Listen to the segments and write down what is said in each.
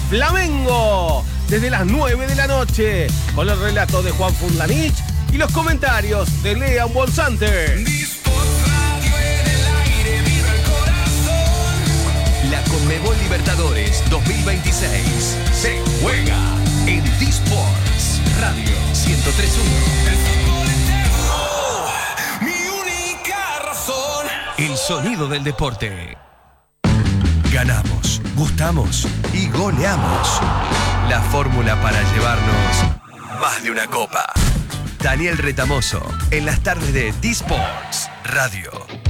Flamengo, desde las 9 de la noche, con el relato de Juan Fundanich y los comentarios de Lean Bonsanter. La Conmebol Libertadores 2026 se juega en D-Sports Radio 103.1. Mi única razón. El sonido del deporte. Ganamos, gustamos y goleamos. La fórmula para llevarnos más de una copa. Daniel Retamoso, en las tardes de D-Sports Radio.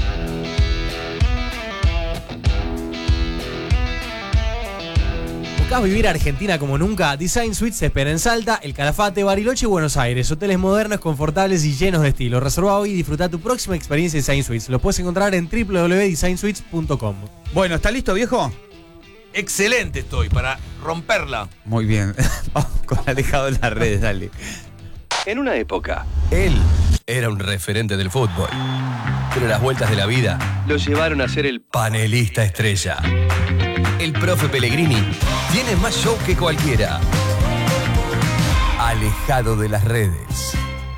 ¿Buscás vivir Argentina como nunca? Design Suites te espera en Salta, El Calafate, Bariloche y Buenos Aires. Hoteles modernos, confortables y llenos de estilo. Reserva hoy y disfruta tu próxima experiencia Design Suites. Lo puedes encontrar en www.designsuites.com. Bueno, ¿está listo, viejo? Excelente estoy para romperla. Muy bien. Vamos con Alejado en las redes, dale. En una época, él era un referente del fútbol. Pero las vueltas de la vida lo llevaron a ser el panelista estrella. El profe Pellegrini tiene más show que cualquiera. Alejado de las redes.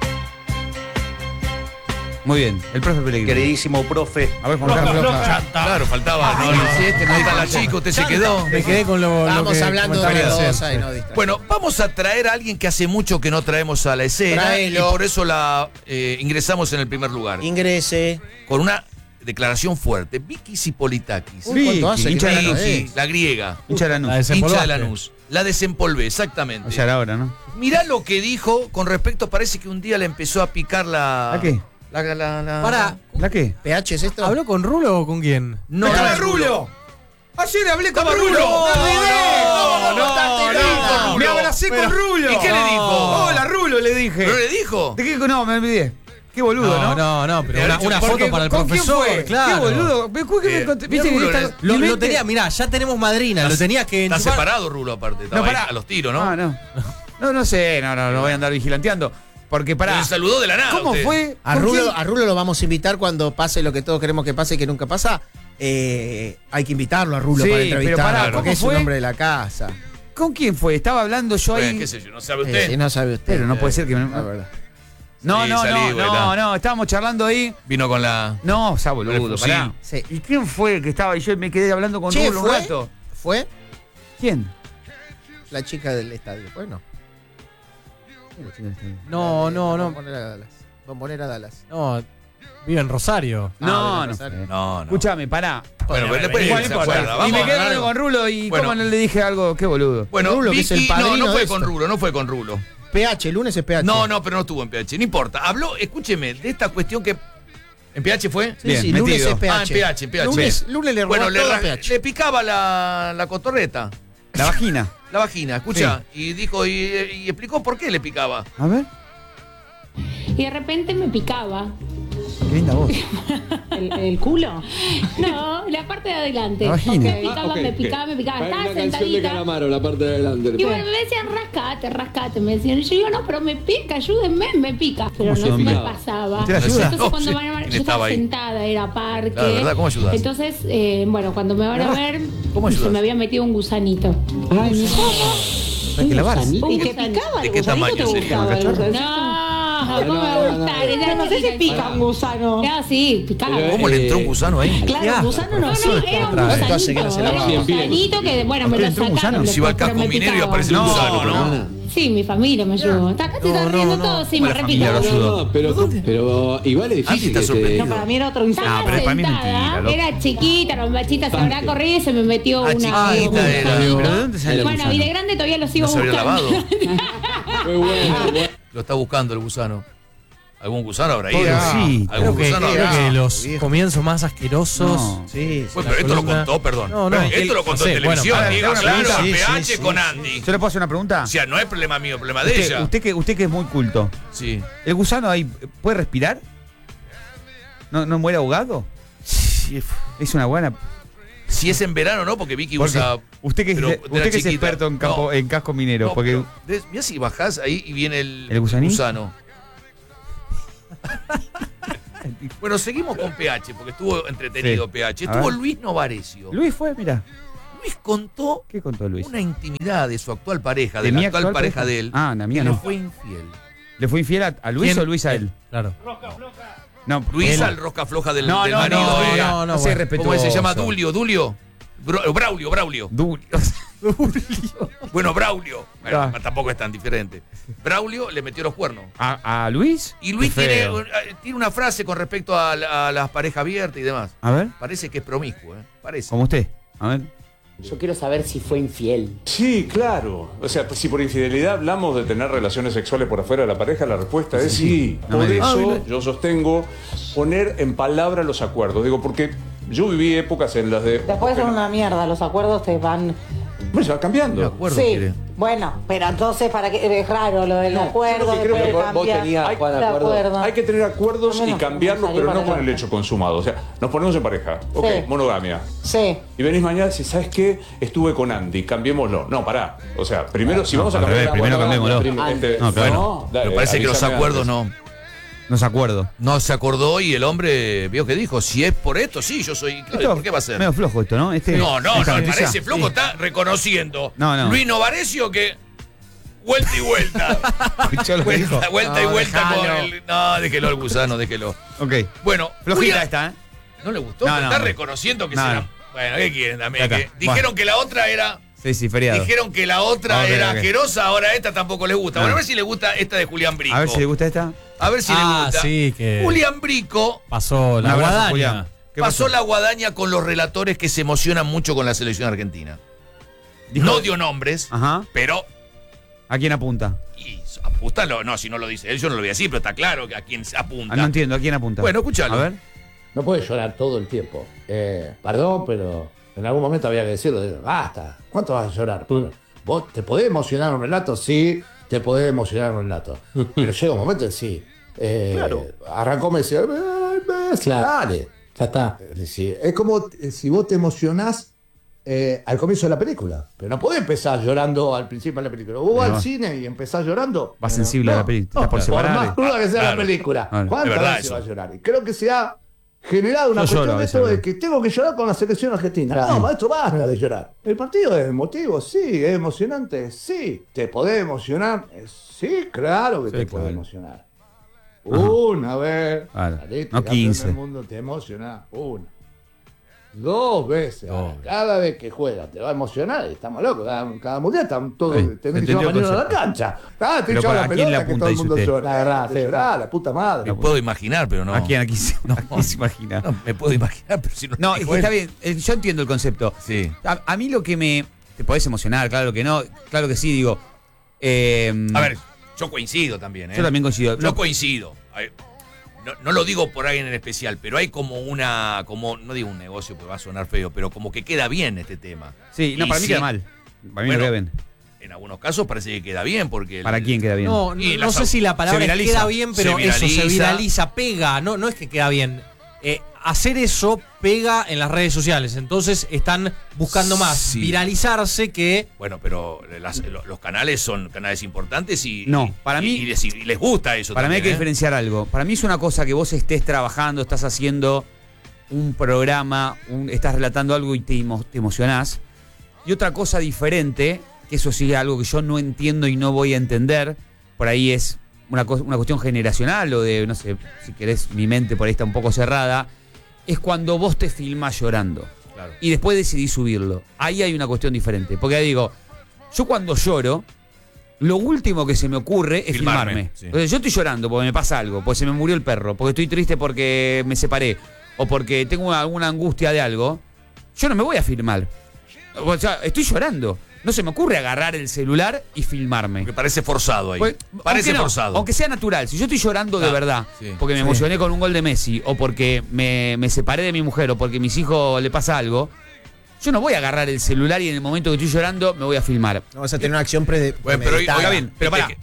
Muy bien, el profe Pellegrini. Queridísimo profe. A ver, Juan Carlos. Claro, faltaba. No está la chica, usted se quedó. Me quedé con lo Estábamos que hablando de comentaba otra ayer. cosa y no distraímos. Bueno, vamos a traer a alguien que hace mucho que no traemos a la escena. Tráelo. Y por eso la ingresamos en el primer lugar. Ingrese. Con una declaración fuerte. Vicky Zipolitakis. Uy, ¿cuánto hace? hincha de que no Lanús. la Vicky, ves? la griega. Hincha de Lanús. La Hincha de desempolvaste. Lanús. La desempolvé, exactamente. O sea, ahora, ¿no? Mirá lo que dijo con respecto, parece que un día le empezó a picar la... ¿La qué? Pará, ¿La qué? ¿PH es esto? ¿habló con Rulo o con quién? No, no es Rulo. Ayer hablé con Rulo. Rulo. No, Me abracé con Rulo. ¿Y qué le dijo? Hola, Rulo, le dije. ¿No le dijo? ¿De qué? No, me olvidé. Qué boludo, ¿no? No, pero una Porque, foto para el ¿con profesor, quién fue? claro. Qué boludo. ¿Viste Rulo que es- Lo tenía, mirá, ya tenemos madrina, lo tenías que Está enchufar. separado Rulo aparte. Estaba ahí pará. a los tiros, ¿no? Ah, no sé, no voy a andar vigilanteando. Porque Pero pará. le saludó de la nada. ¿Cómo usted. fue? A ¿Con Rulo, quién? a Rulo lo vamos a invitar cuando pase lo que todos queremos que pase y que nunca pasa. Hay que invitarlo a Rulo Sí, para pero entrevistarlo, pará, porque ¿cómo es un fue? hombre de la casa. ¿Con quién fue? Estaba hablando yo Bueno, ahí. qué sé yo, no sabe usted. Si no sabe usted. Pero no puede ser que me... La verdad. No, Sí, salí, güey, está. no, estábamos charlando ahí. Vino con la... No, o sea, boludo, fusil. pará. Sí. ¿Y quién fue el que estaba? Y yo me quedé hablando con Che, Rulo un rato. ¿Fue? ¿Quién? La chica del estadio. Bueno. No. Bombonera Dallas. No, vive en Rosario. No. No. Escúchame, pará. Bueno, pero después Igual se no importa. acuerda. Y Vamos me a quedé hablar. hablando con Rulo y Bueno. cómo no le dije algo, qué boludo. Bueno, Rulo, que es el Vicky, no padrino fue de con esto. Rulo, no fue con Rulo. PH, el lunes es PH. No, pero no estuvo en PH, no importa. Habló, escúcheme, de esta cuestión que... ¿En PH fue? Sí, Bien, sí, lunes metido. es PH. Ah, en PH, en PH. Lunes le robó Bueno, todo a PH. le picaba la cotorreta, La vagina. la vagina, escucha. Y dijo, y explicó por qué le picaba. A ver. Y de repente me picaba. Qué linda voz. ¿El culo? No, la parte de adelante. La vagina. Me picaba. Estaba Una canción de sentadita. Calamaro, la parte de adelante. Y bueno, me decían, rascate, me decían. Y yo digo, no, pero me pica, ayúdenme, me pica. Pero ¿Cómo no me ayuda? pasaba. ¿Usted la ayuda? Entonces No, cuando sí. van a ver, ¿Quién yo estaba estaba ahí? sentada, era parque. La verdad, ¿cómo ayudás? Entonces, bueno, cuando me van a ver, ¿Cómo se ayudás? me había metido un gusanito. Ay, mira. Hay que lavarse. ¿Y te picaba? ¿De qué tamaño sería? No, ¿cómo me gustaba? Era no sé si chiquita. pica un gusano. No, sí, picaba. Pero, ¿Cómo le entró un gusano ahí? Claro, gusano no, era un Esto hace que no se gusanito. Era lavaba. un gusanito que, bueno, me lo entró un gusano? sacaron. Si va al después, casco pero me minero y picaba. aparece un gusano, ¿no? Sí, mi familia me ayudó. Acá te estás riendo todo, sí, me la familia repicaba. lo ayudó. No, pero igual es Andy difícil está que sorprendido. te... No, para mí era otro gusano. No, pero es para mí sentada, mentira, loco. era chiquita, la bombachita se habrá corrido y se me metió Ah, una. chiquita era. ¿Pero de dónde sale el Bueno, gusano? y de grande todavía lo sigo No se habría buscando. lavado. Fue bueno. Lo está buscando el gusano. ¿Algún gusano habrá ido? Pobrecito. ¿Algún Creo gusano que habrá ido? los viejo. comienzos más asquerosos. No. Sí, sí. Bueno, pero esto lo contó, perdón. No, no. Esto lo contó Sí, en televisión. bueno, Diga, para- claro, sí, PH sí, con sí, Andy. ¿Yo le puedo hacer una pregunta? O sea, no es problema mío, es problema de ella. Usted que es muy culto. Sí. ¿El gusano ahí puede respirar? ¿No muere ahogado? Es una buena. Si es en verano, no, porque Vicky Porque usa. usted que, pero de usted la que es chiquita. experto en, No, en casco minero. no, porque pero, mirá si bajás ahí y viene el ¿El gusanín? gusano. Bueno, seguimos con PH, porque estuvo entretenido Sí. PH. A Estuvo ver. Luis Novarecio. Luis fue, mira. Luis contó ¿Qué contó Luis? una intimidad de su actual pareja, de ¿De mi la actual pareja de él. Ah, la mía que no. le fue infiel. ¿Le fue infiel a Luis ¿Quién? o Luis a él? Claro. No, Luis él. al rosca floja del, No, del no, marido. no sé, respetuoso. ¿Cómo se llama? Dulio. Braulio. Bueno, Braulio. Bueno, tampoco es tan diferente. Braulio le metió los cuernos. ¿A Luis? Y Luis Qué tiene feo. una frase con respecto a las parejas abiertas y demás. A ver, Parece que es promiscuo, ¿eh? Parece. como usted. A ver. Yo quiero saber si fue infiel. Sí, claro. O sea, si por infidelidad hablamos de tener relaciones sexuales por afuera de la pareja, la respuesta es sí. No Por me digas. eso yo sostengo poner en palabra los acuerdos. Digo, porque yo viví épocas en las de... Después son una mierda, los acuerdos te van... Bueno, se va cambiando. De acuerdo, Sí, quiere. bueno, pero entonces para qué es raro lo del acuerdo, yo lo que creo después que cambia. vos tenías, Juan, De acuerdo. acuerdo. Hay que tener acuerdos No me y lo- cambiarlos, me pero salí no para con el el hecho consumado. O sea, nos ponemos en pareja. Ok, Sí. monogamia. Sí. Y venís mañana y decís, ¿sabes qué? Estuve con Andy, cambiémoslo. No, pará. O sea, primero, si vamos a al cambiar... revés, primero cambiémoslo. No, claro. Pero parece que los acuerdos No se acuerdo. no se acordó y el hombre vio que dijo, si es por esto, sí, yo soy... Claro, ¿por qué va a ser? Medio flojo esto, ¿no? No, esta me noticia. parece flojo, está reconociendo. No. Luis Novarecio que vuelta y vuelta. ¿Escuchó lo que dijo? vuelta y No, vuelta dejalo. con el... No, déjelo al gusano, déjelo. Ok. Bueno, Flojita Julia- esta, ¿eh? ¿No le gustó? No, Pero no, está no. reconociendo que No, será... no. Bueno, ¿qué quieren también? Ya Que está. dijeron Bueno. que la otra era... Sí, feriado. Dijeron que la otra Ok, era ok. asquerosa, ahora esta tampoco les gusta. Ah. Bueno, a ver si le gusta esta de Julián Brico. A ver si le gusta esta. A ver si le gusta. Sí, que Julián Brico pasó la Un abrazo, guadaña. Julián. ¿Qué pasó la guadaña con los relatores que se emocionan mucho con la selección argentina. Dijo- No dio nombres, Ajá. pero... ¿A quién apunta? Y apúntalo. No, si no lo dice él, yo no lo voy a decir, pero está claro que a quién se apunta. Ah, no entiendo, ¿a quién apunta? Bueno, escúchalo. A ver. No puedes llorar todo el tiempo. Perdón, pero en algún momento había que decirlo. Basta. ¿Cuánto vas a llorar? ¿Vos te podés emocionar un relato? Sí, te podés emocionar un relato. Pero llega un momento en sí. Arrancó Messi. Dale. Ya está. Es como si vos te emocionás al comienzo de la película. Pero no podés empezar llorando al principio de la película. Vos vas No. al cine y empezás llorando. Va sensible a la película. Está por separar. más cruda que sea Claro. la película. Claro. ¿Cuántas Es verdad veces eso. va a llorar? Y creo que se ha generado una Yo cuestión lloro a de veces, esto de ¿no? que tengo que llorar con la selección argentina. No, maestro, basta de llorar. El partido es emotivo, sí, es emocionante, sí. ¿Te podés emocionar? Sí, claro que Sí, te claro. podés emocionar. Una vez. Claro. saliste No campeón 15. del mundo, te emocionás. Una. 2 veces. Dos. Cada vez que juegas te va a emocionar. Estamos locos. Cada mundial están todos. Sí, Tenés que entendió llevar el mañana a la concepto. cancha. Te Pero echaba para, la ¿a quién le pelota que apunta, todo el dice mundo usted? llora. La verdad, de verdad, la puta madre. Me puedo imaginar, pero no. ¿A quién se imagina? No, me puedo imaginar, pero si no. No, lo es dijo que está él. bien. Yo entiendo el concepto. Sí. A mí lo que me... Te podés emocionar, claro que no. Claro que sí, digo. A ver, yo coincido también, ¿eh? Yo también coincido. Yo No, coincido. No lo digo por alguien en especial, pero hay como no digo un negocio porque va a sonar feo, pero como que queda bien este tema. sí, no, Y para mí sí, queda mal. Para mí Bueno, no queda bien. En algunos casos parece que queda bien porque... ¿Para quién queda bien? No, Y no las sé si la palabra se es viraliza. queda bien, pero Se eso se viraliza. viraliza, pega. No es que queda bien. Hacer eso pega en las redes sociales. Entonces están buscando más Sí. viralizarse que. Bueno, pero los canales son canales importantes y... No, para mí- y les gusta eso Para mí hay también, que ¿eh? diferenciar algo. Para mí es una cosa que vos estés trabajando, estás haciendo un programa, estás relatando algo y te emocionás. Y otra cosa diferente, que eso sí es algo que yo no entiendo y no voy a entender, por ahí es una cuestión generacional o de, no sé, si querés, mi mente por ahí está un poco cerrada, es cuando vos te filmás llorando. Claro. Y después decidís subirlo. Ahí hay una cuestión diferente. Porque digo, yo cuando lloro, lo último que se me ocurre es Filmarme, filmarme. sí. Entonces, yo estoy llorando porque me pasa algo, porque se me murió el perro, porque estoy triste porque me separé, o porque tengo alguna angustia de algo. Yo no me voy a filmar. O sea, estoy llorando. No se me ocurre agarrar el celular y filmarme. Me parece forzado ahí. Pues, Parece aunque no, forzado. Aunque sea natural. Si yo estoy llorando de Ah, verdad, sí. porque me emocioné con un gol de Messi, o porque me separé de mi mujer, o porque a mis hijos le pasa algo, yo no voy a agarrar el celular y en el momento que estoy llorando me voy a filmar. No vas a tener una acción Bueno, pero premeditada. oiga bien, pero pará.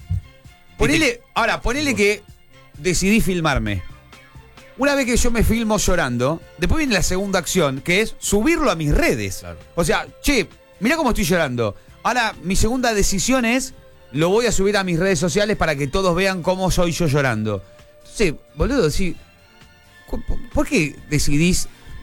Ponele que decidí filmarme. Una vez que yo me filmo llorando, después viene la segunda acción, que es subirlo a mis redes. Claro. O sea, che, mirá cómo estoy llorando. Ahora, mi segunda decisión es, lo voy a subir a mis redes sociales para que todos vean cómo soy yo llorando. Entonces, boludo, sí, ¿por qué decidís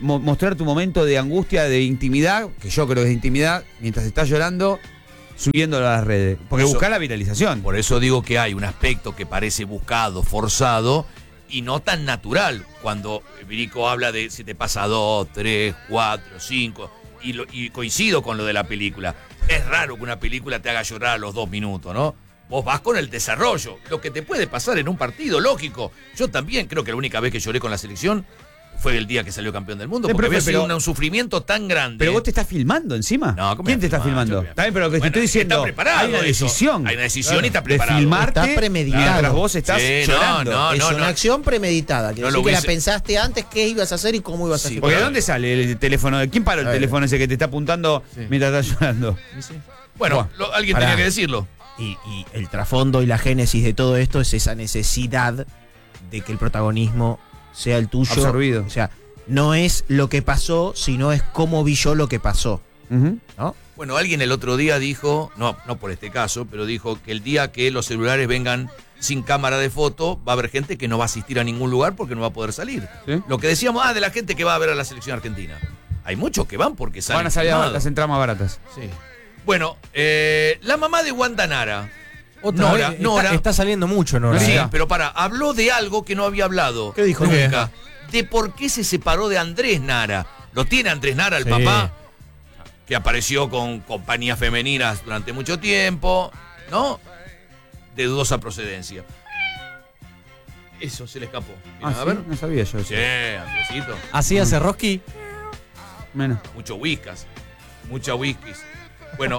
mostrar tu momento de angustia, de intimidad, que yo creo que es de intimidad, mientras estás llorando, subiéndolo a las redes. Porque buscar la viralización. Por eso digo que hay un aspecto que parece buscado, forzado y no tan natural. Cuando Virico habla de si te pasa 2, 3, 4, 5, y coincido con lo de la película. Es raro que una película te haga llorar a los 2 minutos, ¿no? Vos vas con el desarrollo, lo que te puede pasar en un partido, lógico. Yo también creo que la única vez que lloré con la selección fue el día que salió campeón del mundo, porque había sido un sufrimiento tan grande. Pero vos te estás filmando encima. No, ¿cómo ¿quién te está filmando? Está bien, pero lo que te estoy diciendo, está preparado, hay una decisión. Hay una decisión y está preparado. De filmarte Está premeditado. mientras vos estás llorando. Es una acción premeditada. Quiere decir que la pensaste antes qué ibas a hacer y cómo ibas a hacer. Porque ¿de dónde sale el teléfono? ¿Quién paró el teléfono ese que te está apuntando mientras estás llorando? Bueno, alguien tenía que decirlo. Y el trasfondo y la génesis de todo esto es esa necesidad de que el protagonismo sea el tuyo. Absorbido. O sea, no es lo que pasó, sino es cómo vi yo lo que pasó. ¿No? Bueno, alguien el otro día dijo, no por este caso, pero dijo que el día que los celulares vengan sin cámara de foto, va a haber gente que no va a asistir a ningún lugar porque no va a poder salir. ¿Sí? Lo que decíamos, de la gente que va a ver a la selección argentina. Hay muchos que van porque salen. Van a salir a las entradas más baratas. Sí. Bueno, la mamá de Wanda Nara. Nora. Está saliendo mucho, Nora. Sí, pero habló de algo que no había hablado. ¿Qué dijo nunca? De por qué se separó de Andrés Nara. Lo tiene Andrés Nara, el papá, que apareció con compañías femeninas durante mucho tiempo, ¿no? De dudosa procedencia. Eso se le escapó. Mirá, a ver. No sabía yo eso. Sí, Andresito. ¿Así hace Roski? Menos. Mucho whiskies. Mucha whiskies. Bueno,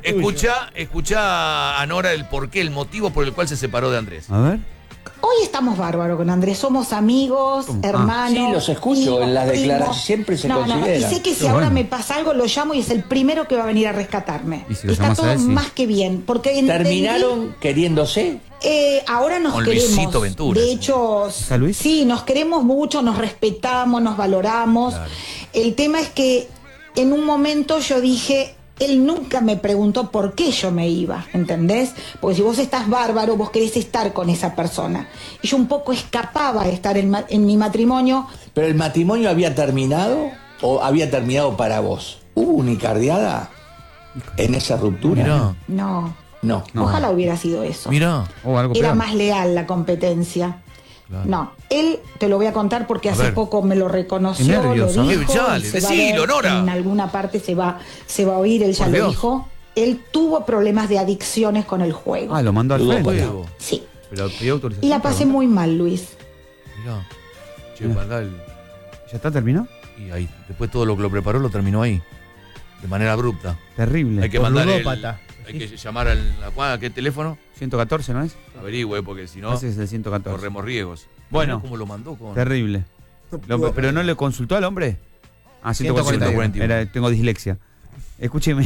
escucha a Nora el porqué, el motivo por el cual se separó de Andrés. A ver. Hoy estamos bárbaros con Andrés, somos amigos, hermanos. Sí, los escucho en las declaraciones, siempre se considera. Y sé que si ahora me pasa algo, lo llamo y es el primero que va a venir a rescatarme. ¿Y si lo está todo más que bien. Porque ¿terminaron queriéndose? Ahora nos con queremos. Luisito Ventura. De hecho, sí, nos queremos mucho, nos respetamos, nos valoramos. Claro. El tema es que en un momento yo dije... Él nunca me preguntó por qué yo me iba, ¿entendés? Porque si vos estás bárbaro, vos querés estar con esa persona. Y yo un poco escapaba de estar en mi matrimonio. ¿Pero el matrimonio había terminado o había terminado para vos? ¿Hubo una icardiada en esa ruptura? Mirá. No. Ojalá hubiera sido eso. Mirá. Era más leal la competencia. Claro. No, él te lo voy a contar porque hace poco me lo reconoció, lo dijo, decilo, Nora. En alguna parte se va a oír, él ya lo dijo. Él tuvo problemas de adicciones con el juego. Lo mandó al frente. Sí. Pero pidió autorización. Y la pasé muy mal, Luis. Mirá. ¿Ya está terminó? Y ahí, después todo lo que lo preparó lo terminó ahí. De manera abrupta. Terrible. Hay que mandar hay que llamar ¿a qué teléfono? 114, ¿no es? Averigüe, porque si no, ese es el 114. Corremos riesgos. Bueno, ¿cómo lo mandó? Terrible. ¿Pero no le consultó al hombre? 141. Tengo dislexia. Escúcheme.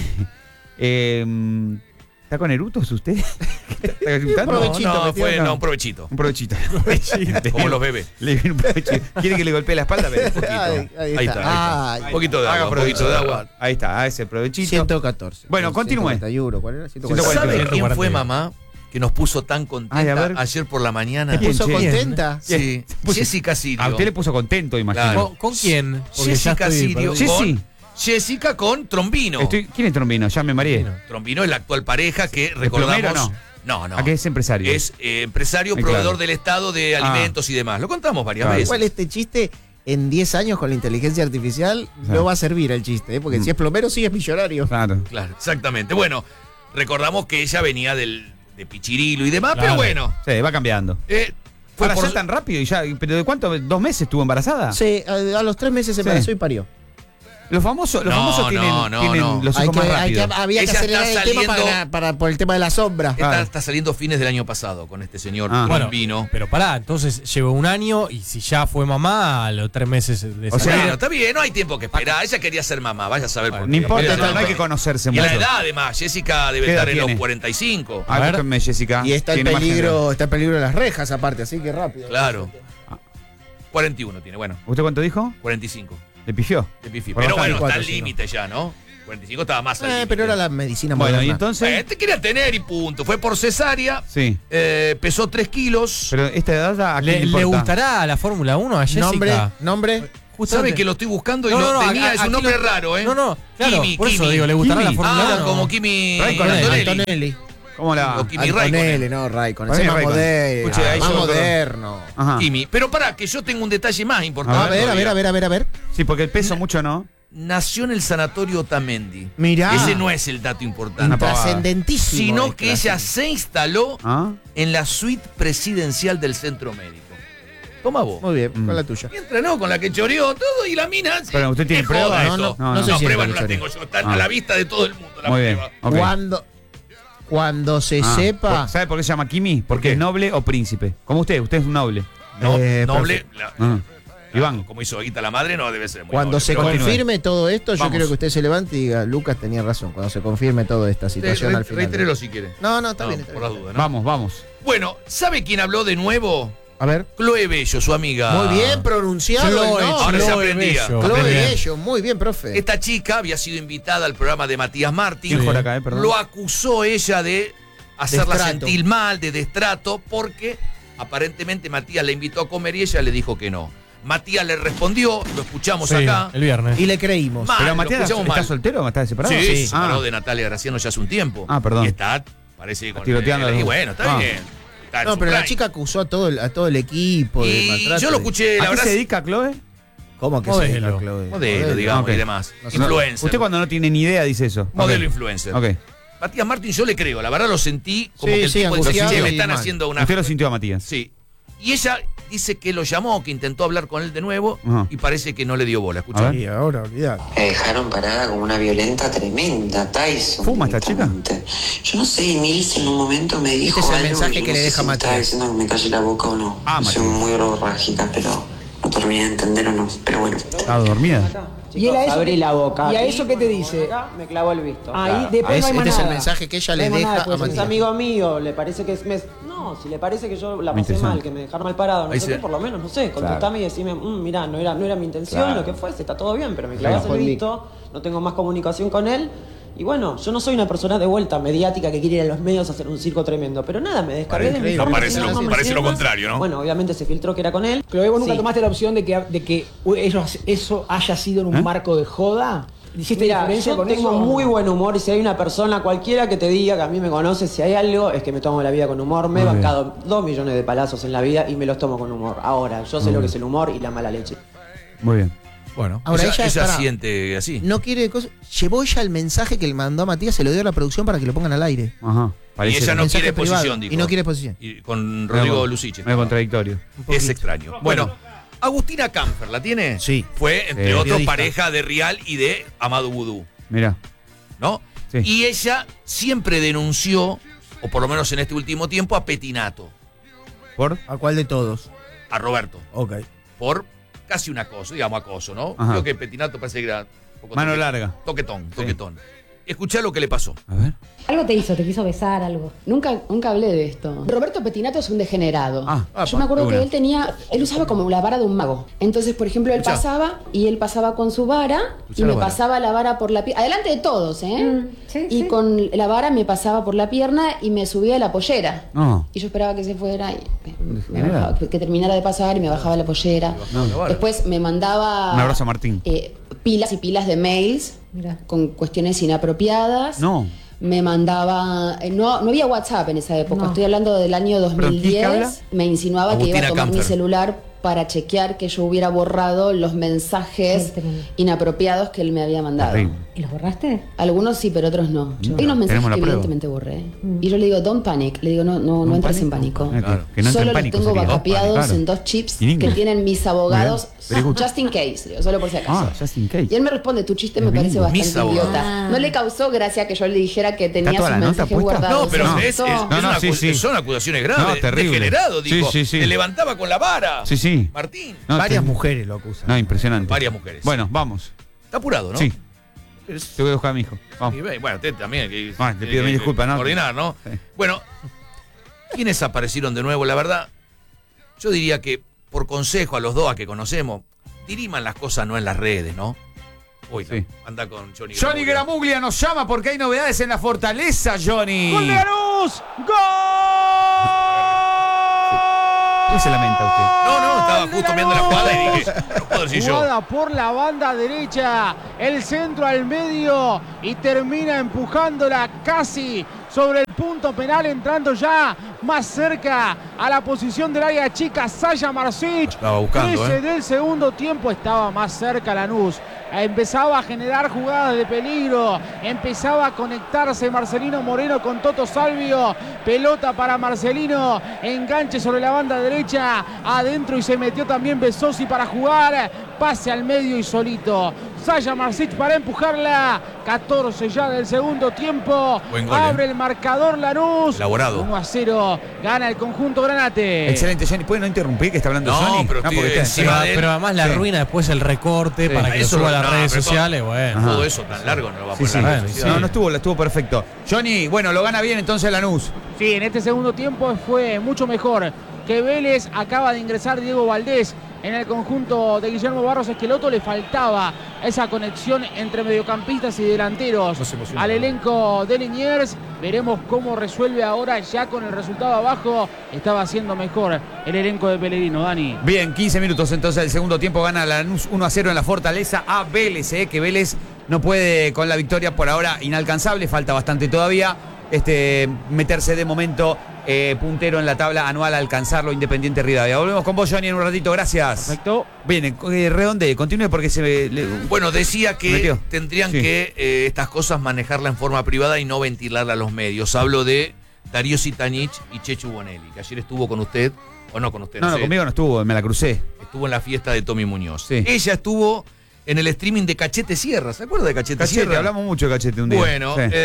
¿Está con erutos usted? Un provechito. Un provechito. Como los bebés. ¿Quiere que le golpee la espalda? Ahí está. Un poquito de agua. Ahí está, ese provechito. 114. Bueno, continúe. ¿Cuál era? 141. ¿Sabe quién fue mamá que nos puso tan contenta ayer por la mañana? ¿Te puso contenta? Sí. Jessica Sirio. A usted le puso contento, imagino. Claro. ¿Con quién? Jessica Sirio. Jessica con Trombino. ¿Quién es Trombino? Ya me mareé. Trombino es la actual pareja que recordamos. No. ¿A qué es empresario? Es empresario, proveedor del Estado de alimentos y demás. Lo contamos varias veces. Igual este chiste, en 10 años con la inteligencia artificial, no va a servir el chiste, porque si es plomero, sí es millonario. Claro, exactamente. Bueno, recordamos que ella venía de Pichirilo y demás, pero bueno. Sí, va cambiando. ¿Fue para ser tan rápido? Y ya, ¿pero de cuánto? ¿2 meses estuvo embarazada? Sí, a los 3 meses se embarazó y parió. Los famosos tienen los hijos más rápidos. Había que acelerar el tema por el tema de la sombra. Está saliendo fines del año pasado con este señor Trombino. Bueno, pero pará, entonces llevó 1 año y si ya fue mamá a los 3 meses de salir. Bueno, está bien, no hay tiempo que esperar. Ella quería ser mamá, vaya a saber por qué. No importa, no hay que conocerse mucho. Y la edad además, Jessica debe estar en los 45. A ver, Jessica. Y está el peligro de las rejas aparte, así que rápido. Claro. 41 tiene, bueno. ¿Usted cuánto dijo? 45. ¿Le pifió? Pero bueno, está al límite ya, ¿no? 45 estaba más al límite. Pero era la medicina moderna. Bueno, y entonces... te quería tener y punto. Fue por cesárea. Sí. Pesó 3 kilos. Pero esta edad ¿a quién ¿Le gustará la Fórmula 1 a Jessica? ¿Nombre? ¿Sabe que lo estoy buscando y lo tenía? Es un nombre raro, ¿eh? No, claro, Kimi, por eso Kimi. digo, ¿le gustará Kimi. la Fórmula 1? Como Kimi Antonelli. ¿Cómo la O Kimi Antonelli, Raikkonen. no, Raikkonen. Para Es mí más Raikkonen. Escuche, ahí más yo- moderno. Ajá. Kimi. Pero pará, que yo tengo un detalle más A importante. ver, a ver. Sí, porque el peso mucho no. Nació en el sanatorio Otamendi. Mirá. Ese no es el dato importante. Una pavada. Trascendentísimo. Sino que ella se instaló ¿Ah? en la suite presidencial del centro médico. Toma vos. Muy bien, con la tuya. Mientras no, con la que choreó todo y la mina. Pero usted tiene ¿qué joda pruebas. eso? No sé si pruebas es no la las que tengo yo. Están Ah. a la vista de todo el mundo. La Muy bien. prueba. Ok. Cuando se Ah. sepa. ¿Sabe por qué se llama Kimi? Porque es noble o príncipe. Como usted es un noble. No, noble. Ah. Iván. Como hizo Guita la madre, no debe ser muy Cuando noble, se pero bueno. confirme todo esto, yo Vamos. quiero que usted se levante y diga, Lucas tenía razón. Cuando se confirme toda esta situación al final. Reitérelo si quiere. No, está No, bien. por las dudas, ¿no? Vamos. Bueno, ¿sabe quién habló de nuevo? A ver. Chloe Bello, su amiga. Muy bien pronunciado. el nombre. Ahora se aprendía. Chloe Bello, muy bien, profe. Esta chica había sido invitada al programa de Matías Martín. Mejor acá, perdón. Lo acusó ella de hacerla Destrato. sentir mal, de destrato, porque aparentemente Matías la invitó a comer y ella le dijo que no. Matías le respondió, lo escuchamos Sí, acá. el viernes. Y le creímos. Mal, Pero lo Matías escuchamos está mal. soltero o está separado. Sí, se separó Ah. de Natalia Graciano ya hace un tiempo. Ah, perdón. Y está, parece que con Tiroteando a los y dos. bueno, está Ah. bien. Está en No, su pero la prime. chica acusó a todo el equipo de Y maltrato. yo lo escuché, la ¿A qué verdad. se dedica Chloe? ¿Cómo que Modelo. se dedica, Chloe? Modelo, digamos, Ok. y demás. No sé. Influencer. Usted cuando no tiene ni idea dice eso. Modelo Ok. influencer. Ok. Matías Martín yo le creo, la verdad lo sentí como Sí, que el sí, tipo dice, angustiado che, me y están mal. haciendo una... Usted lo sintió a Matías. Sí. Y ella dice que lo llamó, que intentó hablar con él de nuevo Ajá. y parece que no le dio bola. A Escuchá. ver. Y ahora, olvidate. Me dejaron parada como una violenta tremenda, Tyson. ¿Fuma esta chica? directamente. Yo no sé, Mills en un momento me dijo es el algo mensaje y que no le sé deja si me estaba Matías. diciendo que me calle la boca o no. Ah, Soy Matías. muy orgágica, pero no terminé de entender o no. Pero bueno. ¿Estaba dormida? Y él a eso, abrí la boca. ¿Y a eso qué te dice? Me clavó el visto. Ahí, Claro. después no hay más Este es el nada. mensaje que ella le No hay más deja nada a después. Es Matías. amigo mío, le parece que es... No, si le parece que yo la Muy pasé interesante. mal, que me dejaron mal parado, no Ahí sé se- qué, por lo menos, no sé, contestame y decime, mirá, no era mi intención, Claro. lo que fuese, está todo bien, pero me clavas Claro. el visto, no tengo más comunicación con él. Y bueno, yo no soy una persona de vuelta mediática que quiere ir a los medios a hacer un circo tremendo, pero nada, me descargué de mi Increíble. forma, Parece tenía lo- más parece lo temas. contrario, ¿no? Bueno, obviamente se filtró que era con él. Chloe, ¿vos nunca Sí. tomaste la opción de que eso haya sido en un marco de joda? ¿Hiciste Mira, diferencia yo con tengo eso? muy buen humor y si hay una persona cualquiera que te diga que a mí me conoce, si hay algo, es que me tomo la vida con humor. Me he Muy bien. bancado 2 millones de palazos en la vida y me los tomo con humor. Ahora, yo sé lo que es el humor y la mala leche. Muy bien. Bueno, Ahora ella, pará, siente así. no quiere cosas. Llevó ella el mensaje que le mandó a Matías, se lo dio a la producción para que lo pongan al aire. Ajá. Y Parece ella no Mensaje quiere privado. posición, dijo. Y no quiere posición. Y con Rodrigo Luciche. medio contradictorio. Es extraño. Bueno, Agustina Camfer, ¿la tiene? Sí. Fue, entre Sí. otros, Periodista. pareja de Rial y de Amado Vudú, Mira. ¿no? Sí. Y ella siempre denunció, o por lo menos en este último tiempo, a Petinato, ¿Por? ¿A cuál de todos? a Roberto, Ok. por casi un acoso, digamos acoso, ¿no? Ajá. Creo que Petinato parece que era un poco Mano larga. Toquetón. Escuchá lo que le pasó. A ver. Algo te hizo, te quiso besar, algo. Nunca hablé de esto. Roberto Petinato es un degenerado. Ah, Yo me acuerdo una. que él usaba como la vara de un mago. Entonces, por ejemplo, él Escuchá. pasaba y él pasaba con su vara y la me vara. pasaba la vara por la pierna. Adelante de todos, ¿eh? Sí, y sí. con la vara me pasaba por la pierna y me subía la pollera. No. Y yo esperaba que se fuera y me Degenerado. bajaba, que terminara de pasar y me bajaba la pollera. Después me mandaba Un abrazo a Martín. pilas y pilas de mails Mirá. con cuestiones inapropiadas. No. Me mandaba. No había WhatsApp en esa época, No. estoy hablando del año ¿Pero quién que habla? 2010. Me insinuaba que iba Agustina a tomar mi Camfer. celular para chequear que yo hubiera borrado los mensajes Sí, tremendo. inapropiados que él me había mandado. Terrible. ¿Y los borraste? Algunos sí, pero otros no. Hay unos mensajes tenemos la que prueba. evidentemente borré. Y yo le digo, don't panic. Le digo, no entres en pánico. Claro. Que no entre Solo en los pánico tengo sería. backupeados Claro. en 2 chips In que English. tienen mis abogados. Very good. Just in case, digo, solo por si acaso. Ah, just in case. Y él me responde, tu chiste me Es parece bilingüe. Mis bastante abogados. idiota. Ah. No le causó gracia que yo le dijera que tenía toda sus la nota mensajes puesta? guardados. No, pero No. es No, una sí, sí. son acusaciones graves. No, terrible. Degenerado, dijo. Sí, sí, sí. Se levantaba con la vara. Sí, sí. Martín. No, Varias te- mujeres lo acusan. No, impresionante. Varias mujeres. Bueno, vamos. Está apurado, ¿no? Sí. Te voy a buscar a mi hijo. Vamos. Y bueno, usted también. Que, Ah, te pido mil disculpas, ¿no? Coordinar, ¿no? Sí. Bueno, ¿quiénes aparecieron de nuevo? La verdad, yo diría que por consejo a los dos a que conocemos, diriman las cosas no en las redes, ¿no? Uy, Sí. anda con Johnny Johnny Gramuglia nos llama porque hay novedades en la Fortaleza, Johnny. ¡Gol de Lanús! ¿Qué se lamenta usted? No, estaba justo viendo la jugada y dije, no puedo decir yo. Jugada por la banda derecha, el centro al medio y termina empujándola casi sobre el punto penal, entrando ya más cerca a la posición del área chica. Sasha Marsic. Estaba buscando, 13 del segundo tiempo, estaba más cerca Lanús. Empezaba a generar jugadas de peligro, empezaba a conectarse Marcelino Moreno con Toto Salvio, pelota para Marcelino, enganche sobre la banda derecha, adentro y se metió también Besosi para jugar, pase al medio y solito. Sasha Marsic para empujarla, 14 ya del segundo tiempo. Buen gol, abre el marcador Lanús. Elaborado. 1-0, gana el conjunto Granate. Excelente, Johnny. ¿Puede no interrumpir que está hablando No, Johnny? pero porque tiene está encima de él. Pero además la arruina después el recorte para que lo Eso suba a las no, redes pero sociales. Bueno. Todo eso tan largo no lo va a Sí, poner sí. en las redes sociales. No estuvo perfecto. Johnny, bueno, lo gana bien entonces Lanús. Sí, en este segundo tiempo fue mucho mejor que Vélez. Acaba de ingresar Diego Valdés en el conjunto de Guillermo Barros Esqueloto. Le faltaba esa conexión entre mediocampistas y delanteros al elenco de Liniers. Veremos cómo resuelve ahora ya con el resultado abajo. Estaba haciendo mejor el elenco de Pellegrino, Dani. Bien, 15 minutos entonces del segundo tiempo. Gana Lanús 1-0 en la Fortaleza a Vélez, que Vélez no puede con la victoria por ahora inalcanzable. Falta bastante todavía. Meterse de momento puntero en la tabla anual, alcanzarlo Independiente Rivadavia. Volvemos con vos, Johnny, en un ratito. Gracias. Perfecto. Bien, redondee, continúe porque se Bueno, decía que metió. tendrían Sí. que estas cosas manejarla en forma privada y no ventilarla a los medios. Hablo de Darío Sitanich y Chechu Bonelli, que ayer estuvo con usted, o no con usted. No, sé. conmigo no estuvo, me la crucé. Estuvo en la fiesta de Tommy Muñoz. Sí. Ella estuvo en el streaming de Cachete Sierra. ¿Se acuerda de Cachete Sierra? Hablamos mucho de Cachete un día. Bueno, Sí.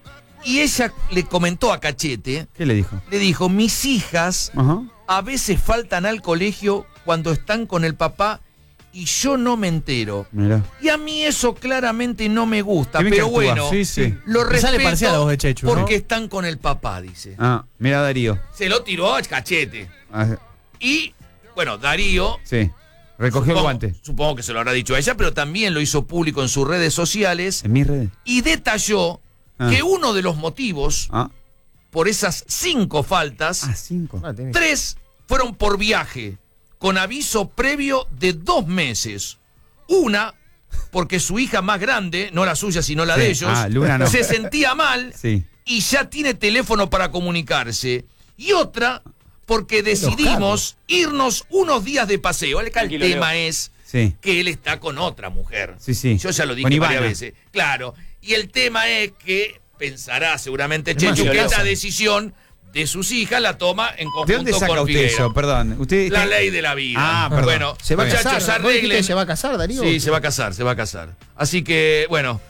y ella le comentó a Cachete, ¿Qué le dijo? le dijo, mis hijas Ajá. a veces faltan al colegio cuando están con el papá y yo no me entero. Mirá. Y a mí eso claramente no me gusta, Qué bien que pero actúa. bueno, Sí, sí. lo Me sale respeto parcial la voz de Chechu, ¿no? porque están con el papá, dice. Ah, mira Darío. Se lo tiró a Cachete. Ah, Y, bueno, Darío, sí. Recogió el supongo, guante. supongo que se lo habrá dicho a ella, pero también lo hizo público en sus redes sociales En mis redes. y detalló que uno de los motivos por esas 5 faltas, 5. 3 fueron por viaje, con aviso previo de 2 meses. Una, porque su hija más grande, no la suya sino la Sí. de ellos, Luna no. se sentía mal Sí. y ya tiene teléfono para comunicarse. Y otra, porque decidimos irnos unos días de paseo. El Tranquilo, tema Leo. es Sí. que él está con otra mujer. Sí, sí. Yo ya lo Con dije varias Ivana. veces. Claro. Y el tema es que pensará seguramente Es Chechu más, que Leo. esta decisión de sus hijas la toma en ¿De conjunto dónde saca con usted Figueroa. eso? Perdón. Usted La ley de la vida. Ah, perdón. Bueno, Se va a muchachos, casar. ¿Vos dijiste arreglen. que se va a casar, Darío? Sí, se va a casar. Así que, bueno,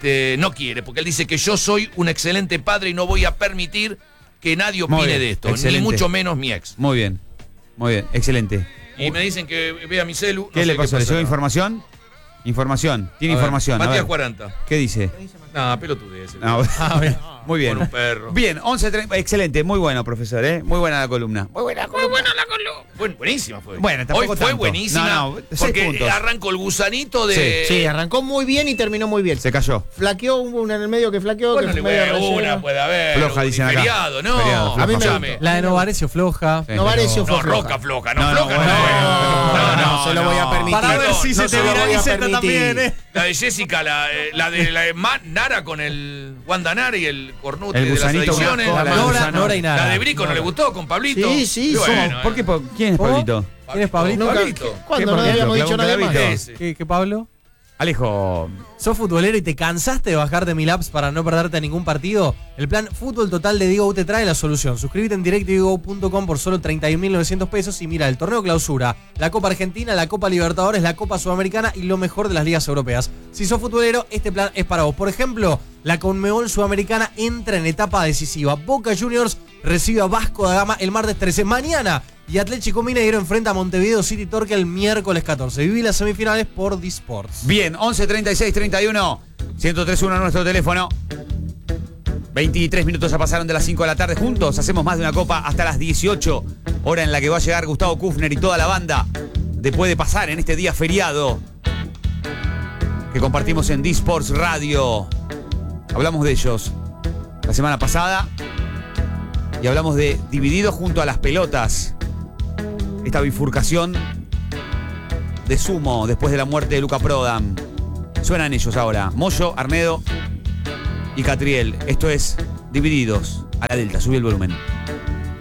no quiere, porque él dice que yo soy un excelente padre y no voy a permitir que nadie Muy opine bien, de esto, excelente. ni mucho menos mi ex. Muy bien. Muy bien. Excelente. Y me dicen que vea mi celu. ¿Qué no le sé pasó? ¿Le pasa, llegó no. información? Información. Tiene A ver, información. A Matías ver. 40. ¿Qué dice? No, pelotudez. No. Muy bien. Con un perro. Bien, 11:30. Excelente. Muy bueno, profesor. Muy buena la columna. Muy buena la columna. Buenísima fue. Bueno, tampoco Hoy fue tanto. buenísima. No, 6 porque puntos. arrancó el gusanito de. Sí, arrancó muy bien y terminó muy bien. Se cayó. Flaqueó una en el medio que flaqueó. Bueno, que fue medio relleno. una puede haber. Floja, dicen acá. Feriado, no. Feriado, floja. A mí me Escuchame. gustó. La de Novarecio floja. Sí. Novarecio No, fue floja. Roca floja, No, no, no, floja bueno. No se lo voy a permitir. Para ver si No se te lo voy a viraliza permitir. también, La de Jessica, la de Nara con el Wanda Nara y el cornute El de las gusanito adicciones. con la Nora y Nara. La de Brico no le gustó con Pablito. Sí, sí, Y somos- bueno, ¿Por qué? ¿Quién es Pablito? ¿Quién es Pablito? Nunca- Pablito. ¿Cuándo no Pablito? habíamos dicho Clavó nada un más? clavito. Ese. ¿Qué, Pablo? Alejo. ¿Sos futbolero y te cansaste de bajarte mil apps para no perderte ningún partido? El plan Fútbol Total de Digo te trae la solución. Suscríbete en directdigo.com por solo 31.900 pesos y mira el torneo clausura, la Copa Argentina, la Copa Libertadores, la Copa Sudamericana y lo mejor de las ligas europeas. Si sos futbolero, este plan es para vos. Por ejemplo, la Conmebol Sudamericana entra en etapa decisiva. Boca Juniors recibe a Vasco da Gama el martes 13. Mañana y Atlético Mineiro enfrenta a Montevideo City Torque el miércoles 14. Viví las semifinales por D-Sports. Bien, 11:36:31. 103.1 nuestro teléfono. 23 minutos ya pasaron de las 5 de la tarde. Juntos hacemos más de una copa hasta las 18. Hora en la que va a llegar Gustavo Kufner y toda la banda. Después de pasar en este día feriado que compartimos en D-Sports Radio. Hablamos de ellos la semana pasada y hablamos de Divididos junto a las pelotas. esta bifurcación de Sumo después de la muerte de Luca Prodan. Suenan ellos ahora, Moyo, Arnedo y Catriel. Esto es Divididos a la Delta. Subí el volumen.